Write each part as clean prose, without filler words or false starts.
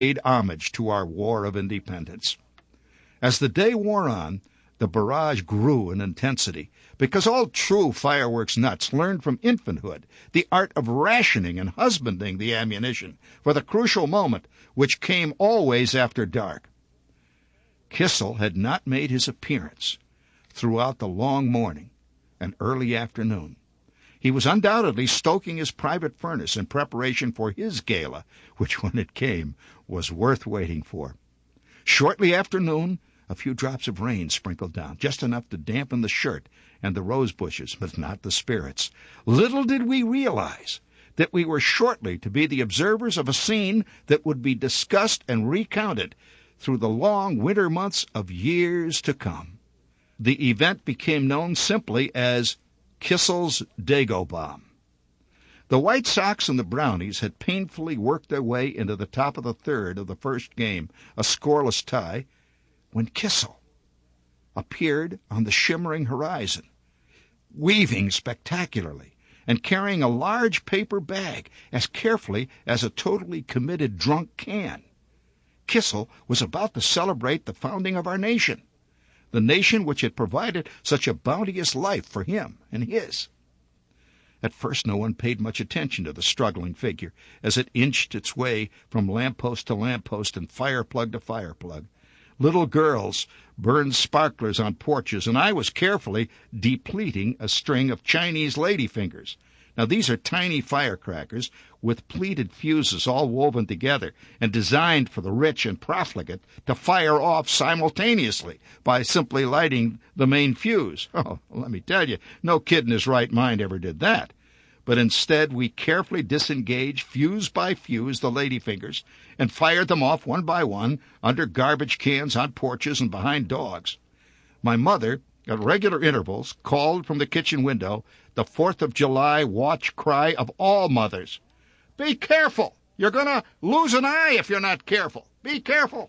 paid homage to our War of Independence. As the day wore on, the barrage grew in intensity, because all true fireworks nuts learned from infanthood the art of rationing and husbanding the ammunition for the crucial moment which came always after dark. Kissel had not made his appearance throughout the long morning and early afternoon. He was undoubtedly stoking his private furnace in preparation for his gala, which, when it came, was worth waiting for. Shortly after noon, a few drops of rain sprinkled down, just enough to dampen the shirt and the rose bushes, but not the spirits. Little did we realize that we were shortly to be the observers of a scene that would be discussed and recounted through the long winter months of years to come. The event became known simply as Kissel's Dago Bomb. The White Sox and the Brownies had painfully worked their way into the top of the third of the first game, a scoreless tie, when Kissel appeared on the shimmering horizon, weaving spectacularly and carrying a large paper bag as carefully as a totally committed drunk can. Kissel was about to celebrate the founding of our nation, the nation which had provided such a bounteous life for him and his. At first no one paid much attention to the struggling figure as it inched its way from lamppost to lamppost and fireplug to fireplug. Little girls burned sparklers on porches, and I was carefully depleting a string of Chinese ladyfingers. Now, these are tiny firecrackers with pleated fuses all woven together and designed for the rich and profligate to fire off simultaneously by simply lighting the main fuse. Oh, let me tell you, no kid in his right mind ever did that. But instead, we carefully disengaged, fuse by fuse, the ladyfingers and fired them off one by one under garbage cans, on porches, and behind dogs. My mother, at regular intervals, called from the kitchen window the 4th of July watch cry of all mothers. "Be careful! You're going to lose an eye if you're not careful. Be careful!"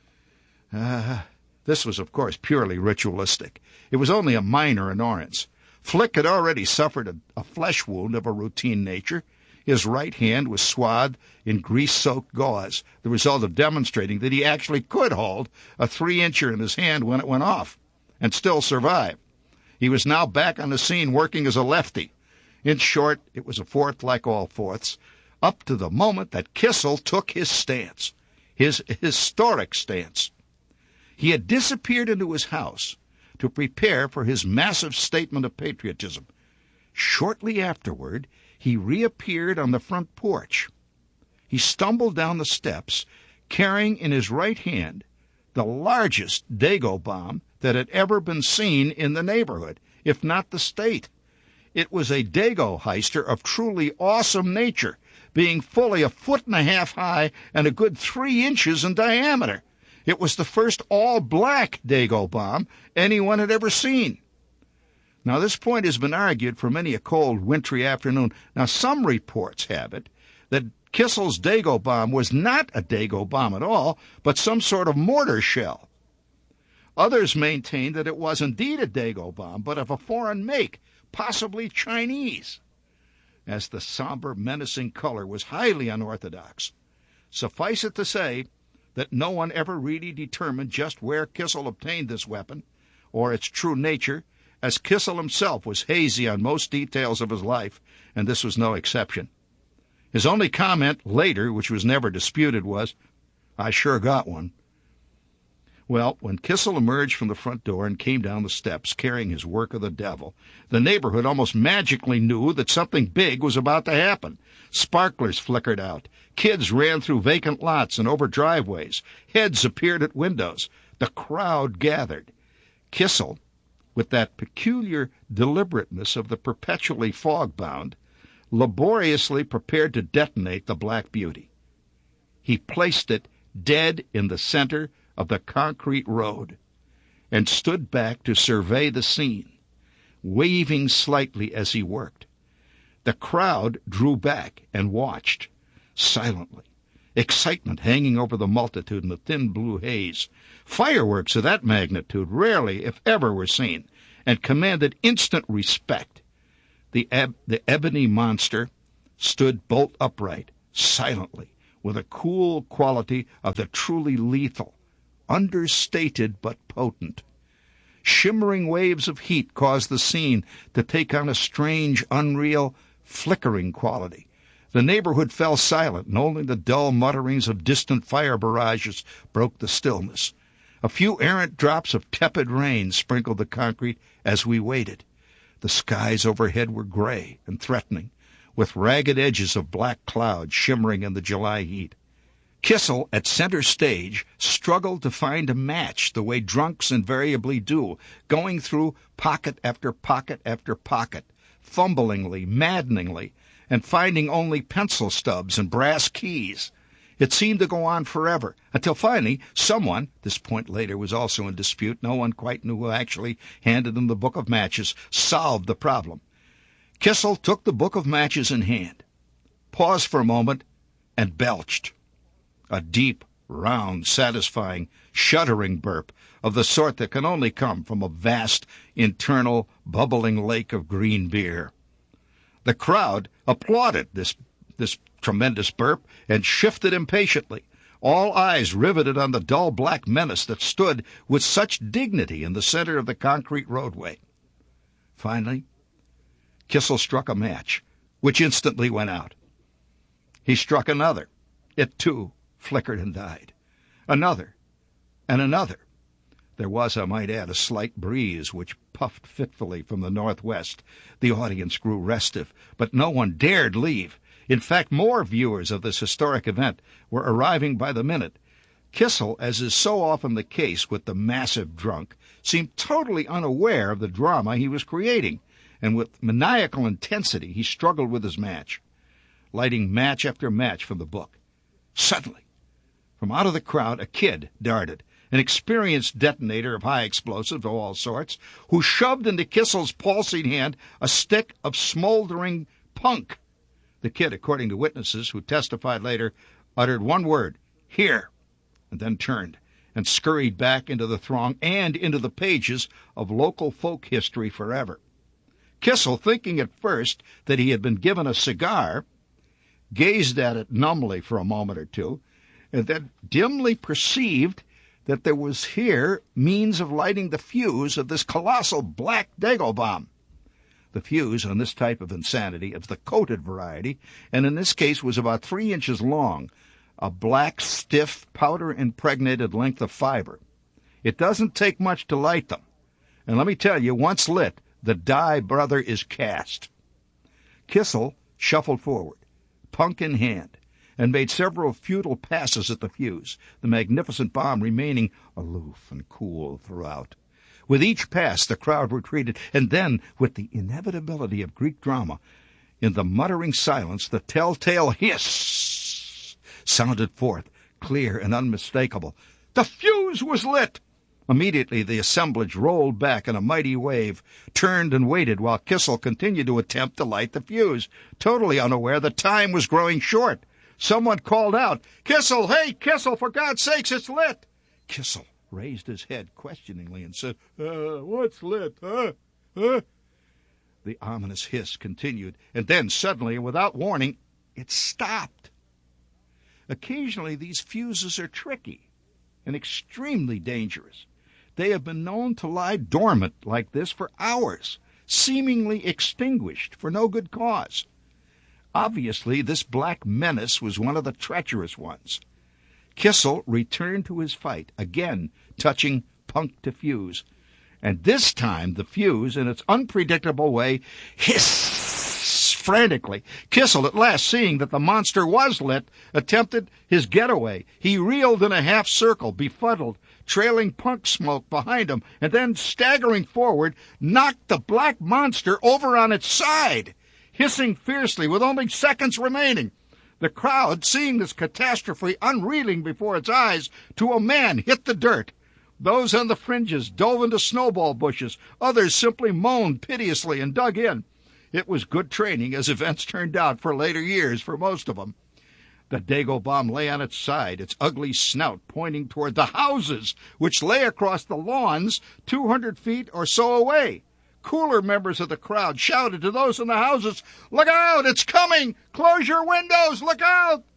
This was, of course, purely ritualistic. It was only a minor annoyance. Flick had already suffered a flesh wound of a routine nature. His right hand was swathed in grease-soaked gauze, the result of demonstrating that he actually could hold a 3-incher in his hand when it went off, and still survive. He was now back on the scene working as a lefty. In short, it was a fourth like all fourths, up to the moment that Kissel took his stance, his historic stance. He had disappeared into his house to prepare for his massive statement of patriotism. Shortly afterward, he reappeared on the front porch. He stumbled down the steps, carrying in his right hand the largest Dago bomb that had ever been seen in the neighborhood, if not the state. It was a Dago heister of truly awesome nature, being fully 1.5 feet high and a good 3 inches in diameter. It was the first all-black Dago bomb anyone had ever seen. Now, this point has been argued for many a cold, wintry afternoon. Now, some reports have it that Kissel's Dago bomb was not a Dago bomb at all, but some sort of mortar shell. Others maintain that it was indeed a Dago bomb, but of a foreign make, possibly Chinese, as the somber, menacing color was highly unorthodox. Suffice it to say that no one ever really determined just where Kissel obtained this weapon, or its true nature, as Kissel himself was hazy on most details of his life, and this was no exception. His only comment later, which was never disputed, was, "I sure got one." Well, when Kissel emerged from the front door and came down the steps carrying his work of the devil, the neighborhood almost magically knew that something big was about to happen. Sparklers flickered out. Kids ran through vacant lots and over driveways. Heads appeared at windows. The crowd gathered. Kissel, with that peculiar deliberateness of the perpetually fog-bound, laboriously prepared to detonate the Black Beauty. He placed it dead in the center of the concrete road and stood back to survey the scene, waving slightly as he worked. The crowd drew back and watched silently, excitement hanging over the multitude in the thin blue haze. Fireworks of that magnitude rarely, if ever, were seen, and commanded instant respect. The ebony monster stood bolt upright, silently, with a cool quality of the truly lethal, understated but potent. Shimmering waves of heat caused the scene to take on a strange, unreal, flickering quality. The neighborhood fell silent, and only the dull mutterings of distant fire barrages broke the stillness. A few errant drops of tepid rain sprinkled the concrete as we waited. The skies overhead were gray and threatening, with ragged edges of black cloud shimmering in the July heat. Kissel, at center stage, struggled to find a match the way drunks invariably do, going through pocket after pocket after pocket, fumblingly, maddeningly, and finding only pencil stubs and brass keys. It seemed to go on forever, until finally someone, this point later was also in dispute, no one quite knew who actually handed him the book of matches, solved the problem. Kissel took the book of matches in hand, paused for a moment, and belched. A deep, round, satisfying, shuddering burp of the sort that can only come from a vast, internal, bubbling lake of green beer. The crowd applauded this tremendous burp and shifted impatiently, all eyes riveted on the dull black menace that stood with such dignity in the center of the concrete roadway. Finally, Kissel struck a match, which instantly went out. He struck another. It, too, flickered and died. Another, and another. There was, I might add, a slight breeze which puffed fitfully from the northwest. The audience grew restive, but no one dared leave. In fact, more viewers of this historic event were arriving by the minute. Kissel, as is so often the case with the massive drunk, seemed totally unaware of the drama he was creating, and with maniacal intensity he struggled with his match, lighting match after match from the book. Suddenly, from out of the crowd, a kid darted, an experienced detonator of high explosives of all sorts, who shoved into Kissel's palsied hand a stick of smoldering punk. The kid, according to witnesses who testified later, uttered one word, "Here," and then turned and scurried back into the throng and into the pages of local folk history forever. Kissel, thinking at first that he had been given a cigar, gazed at it numbly for a moment or two, and then dimly perceived that there was here means of lighting the fuse of this colossal black Dago bomb. The fuse on this type of insanity is the coated variety, and in this case was about 3 inches long, a black, stiff, powder-impregnated length of fiber. It doesn't take much to light them, and let me tell you, once lit, the die, brother, is cast. Kissel shuffled forward, punk in hand, and made several futile passes at the fuse, the magnificent bomb remaining aloof and cool throughout. With each pass, the crowd retreated, and then, with the inevitability of Greek drama, in the muttering silence, the telltale hiss sounded forth, clear and unmistakable. The fuse was lit! Immediately the assemblage rolled back in a mighty wave, turned and waited while Kissel continued to attempt to light the fuse, totally unaware that time was growing short. Someone called out, "Kissel, hey, Kissel, for God's sakes, it's lit!" Kissel raised his head questioningly and said, "What's lit, huh? The ominous hiss continued, and then suddenly, without warning, it stopped. Occasionally these fuses are tricky and extremely dangerous. They have been known to lie dormant like this for hours, seemingly extinguished for no good cause. Obviously, this black menace was one of the treacherous ones. Kissel returned to his fight, again touching punk to fuse, and this time the fuse, in its unpredictable way, hissed frantically. Kissel, at last seeing that the monster was lit, attempted his getaway. He reeled in a half circle, befuddled, trailing punk smoke behind him, and then, staggering forward, knocked the black monster over on its side, hissing fiercely with only seconds remaining. The crowd, seeing this catastrophe unreeling before its eyes, to a man hit the dirt. Those on the fringes dove into snowball bushes. Others simply moaned piteously and dug in. It was good training, as events turned out, for later years for most of them. The Dago bomb lay on its side, its ugly snout pointing toward the houses, which lay across the lawns 200 feet or so away. Cooler members of the crowd shouted to those in the houses, "Look out! It's coming! Close your windows! Look out!"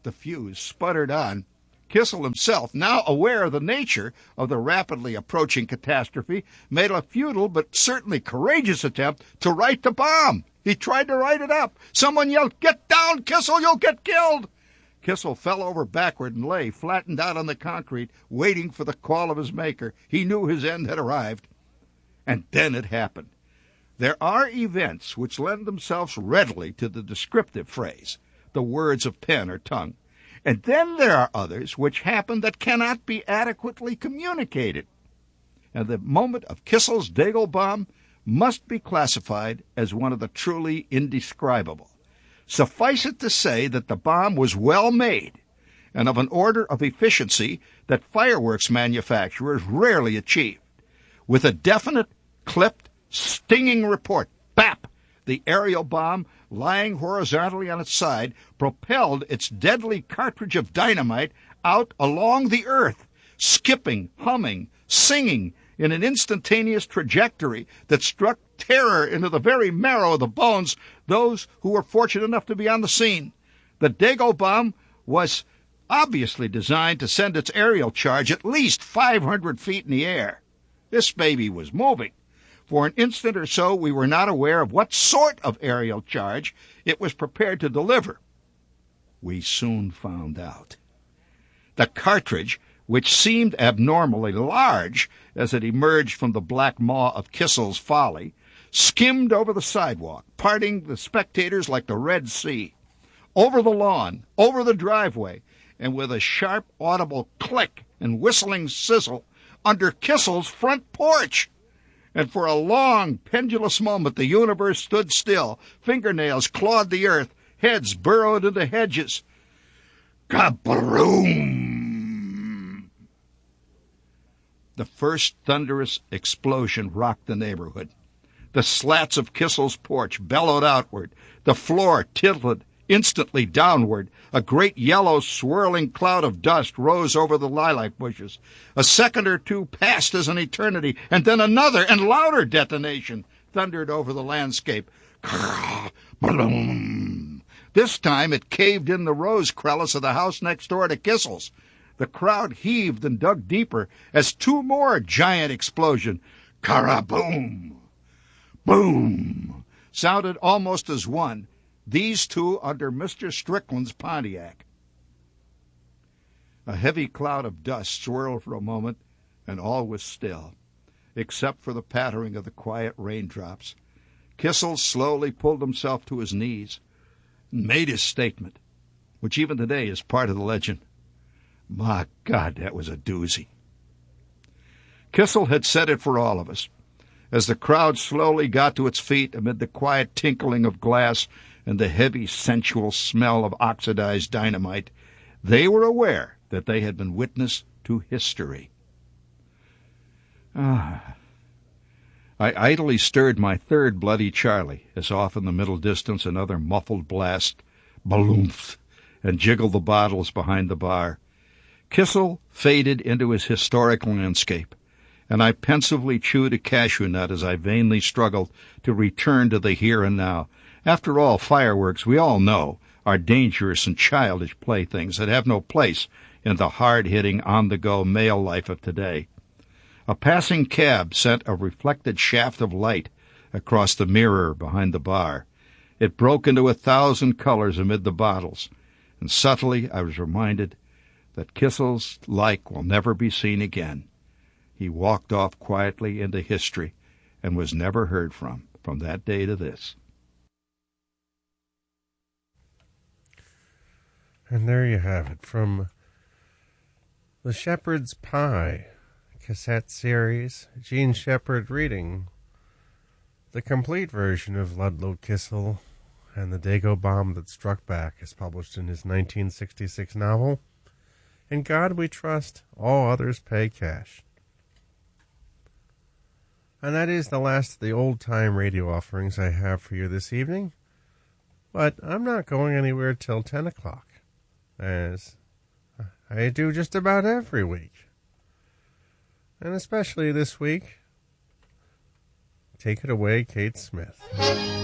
the fuse sputtered on, Kissel himself, now aware of the nature of the rapidly approaching catastrophe, made a futile but certainly courageous attempt to right the bomb. He tried to right it up. Someone yelled, "Get down, Kissel, you'll get killed!" Kissel fell over backward and lay, flattened out on the concrete, waiting for the call of his maker. He knew his end had arrived. And then it happened. There are events which lend themselves readily to the descriptive phrase, the words of pen or tongue. And then there are others which happen that cannot be adequately communicated. And the moment of Kissel's Dago bomb must be classified as one of the truly indescribable. Suffice it to say that the bomb was well made and of an order of efficiency that fireworks manufacturers rarely achieve. With a definite, clipped, stinging report, bap! The aerial bomb, lying horizontally on its side, propelled its deadly cartridge of dynamite out along the earth, skipping, humming, singing in an instantaneous trajectory that struck terror into the very marrow of the bones those who were fortunate enough to be on the scene. The Dago bomb was obviously designed to send its aerial charge at least 500 feet in the air. This baby was moving. For an instant or so, we were not aware of what sort of aerial charge it was prepared to deliver. We soon found out. The cartridge, which seemed abnormally large as it emerged from the black maw of Kissel's folly, skimmed over the sidewalk, parting the spectators like the Red Sea, over the lawn, over the driveway, and with a sharp, audible click and whistling sizzle under Kissel's front porch. And for a long, pendulous moment, the universe stood still. Fingernails clawed the earth. Heads burrowed into hedges. Kabroom! The first thunderous explosion rocked the neighborhood. The slats of Kissel's porch bellowed outward. The floor tilted instantly downward. A great yellow swirling cloud of dust rose over the lilac bushes. A second or two passed as an eternity, and then another and louder detonation thundered over the landscape. Boom! This time it caved in the rose trellis of the house next door to Kissel's. The crowd heaved and dug deeper as two more giant explosions, karaboom, boom, sounded almost as one. These two under Mr. Strickland's Pontiac. A heavy cloud of dust swirled for a moment, and all was still, except for the pattering of the quiet raindrops. Kissel slowly pulled himself to his knees and made his statement, which even today is part of the legend. My God, that was a doozy. Kissel had said it for all of us. As the crowd slowly got to its feet amid the quiet tinkling of glass and the heavy, sensual smell of oxidized dynamite, they were aware that they had been witness to history. I idly stirred my third Bloody Charlie as off in the middle distance another muffled blast, baloomph, and jiggled the bottles behind the bar. Kissel faded into his historic landscape, and I pensively chewed a cashew nut as I vainly struggled to return to the here and now. After all, fireworks, we all know, are dangerous and childish playthings that have no place in the hard-hitting, on-the-go male life of today. A passing cab sent a reflected shaft of light across the mirror behind the bar. It broke into 1,000 colors amid the bottles, and subtly I was reminded that Kissel's like will never be seen again. He walked off quietly into history and was never heard from that day to this. And there you have it, from the Shepherd's Pie cassette series, Gene Shepard reading the complete version of Ludlow Kissel and the Dago Bomb That Struck Back, as published in his 1966 novel, In God We Trust, All Others Pay Cash. And that is the last of the old-time radio offerings I have for you this evening, but I'm not going anywhere till 10 o'clock. As I do just about every week. And especially this week. Take it away, Kate Smith.